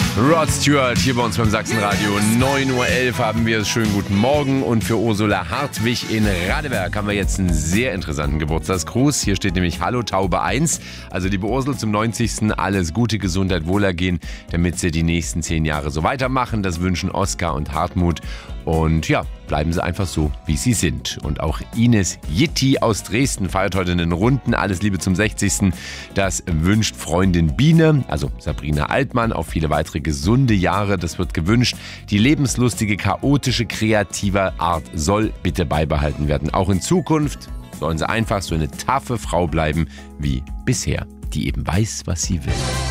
Rod Stewart hier bei uns beim Sachsenradio. 9.11 Uhr haben wir es. Schönen guten Morgen. Und für Ursula Hartwig in Radeberg haben wir jetzt einen sehr interessanten Geburtstagsgruß. Hier steht nämlich Hallo Taube 1. Also liebe Ursel, zum 90. alles Gute, Gesundheit, Wohlergehen, damit Sie die nächsten 10 Jahre so weitermachen. Das wünschen Oskar und Hartmut. Und ja, bleiben Sie einfach so, wie Sie sind. Und auch Ines Jitti aus Dresden feiert heute einen Runden. Alles Liebe zum 60. Das wünscht Freundin Biene, also Sabrina Altmann, auf viele weitere gesunde Jahre. Das wird gewünscht. Die lebenslustige, chaotische, kreative Art soll bitte beibehalten werden. Auch in Zukunft sollen Sie einfach so eine taffe Frau bleiben wie bisher, die eben weiß, was sie will.